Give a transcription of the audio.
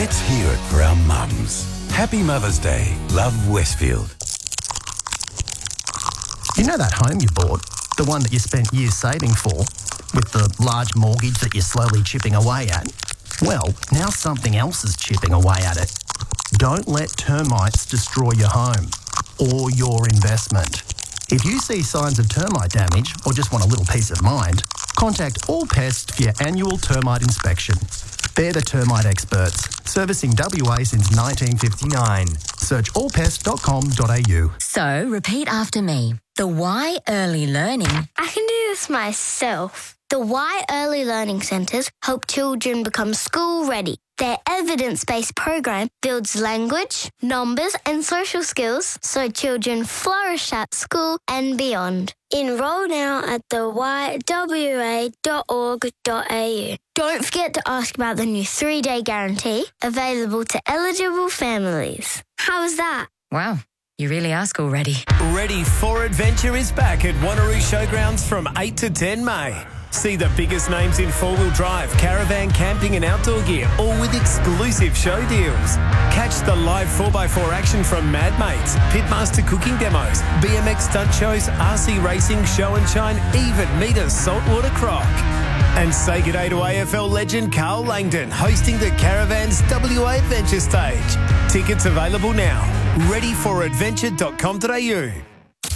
Let's hear it for our mums. Happy Mother's Day. Love, Westfield. You know that home you bought? The one that you spent years saving for? With the large mortgage that you're slowly chipping away at? Well, now something else is chipping away at it. Don't let termites destroy your home or your investment. If you see signs of termite damage or just want a little peace of mind, contact All Pest for your annual termite inspection. They're the termite experts, servicing WA since 1959. Search allpest.com.au. So, repeat after me. The Y Early Learning. I can do this myself. The Y Early Learning Centres help children become school ready. Their evidence-based program builds language, numbers and social skills so children flourish at school and beyond. Enrol now at theYWA.org.au. Don't forget to ask about the new 3-day guarantee available to eligible families. How was that? Wow, you really ask already. Ready for Adventure is back at Wanneroo Showgrounds from 8 to 10 May. See the biggest names in four-wheel drive, caravan, camping and outdoor gear, all with exclusive show deals. Catch the live 4x4 action from Mad Mates, Pitmaster cooking demos, BMX stunt shows, RC racing, show and shine, even meet a saltwater croc. And say good day to AFL legend Carl Langdon, hosting the Caravans WA Adventure Stage. Tickets available now. Readyforadventure.com.au.